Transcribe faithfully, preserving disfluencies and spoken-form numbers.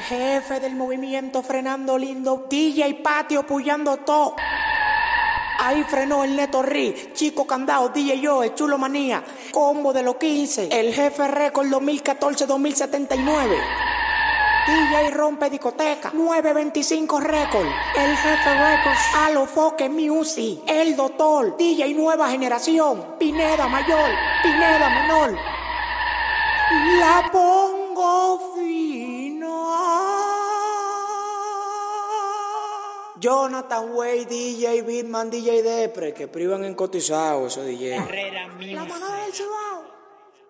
El jefe del movimiento frenando lindo, D J Patio puyando todo. Ahí frenó el Neto Ri, Chico Candao, D J Joe, Chulo Manía, combo de los quince, el jefe récord dos mil catorce dos mil setenta y nueve. D J rompe discoteca, nueve veinticinco récord, el jefe records, Alo Foque Music, el doctor, D J nueva generación, Pineda mayor, Pineda menor. La pongo fina. Jonathan Way, D J Bitman, D J Depre, que privan en cotizado esos D J. Herrera Music. La mano del chivo